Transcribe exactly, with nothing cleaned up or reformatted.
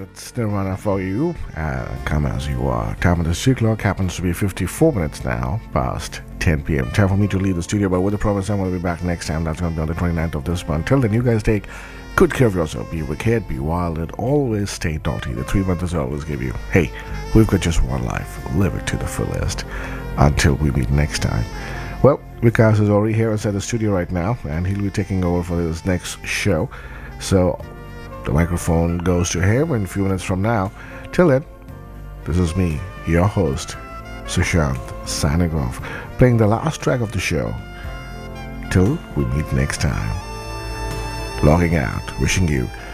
It's Nirvana for you. Uh, come as you are. Time on the street clock happens to be fifty-four minutes now, past ten p.m. Time for me to leave the studio, but with the promise I'm going to be back next time. That's going to be on the twenty-ninth of this month. Till then, you guys take good care of yourself. Be wicked, be wild, and always stay naughty. The three months I always give you. Hey, we've got just one life. Live it to the fullest. Until we meet next time. Well, Vikas is already here inside the studio right now, and he'll be taking over for his next show. So the microphone goes to him in a few minutes from now. Till then, this is me, your host, Sushant, signing off, playing the last track of the show. Till we meet next time. Logging out, wishing you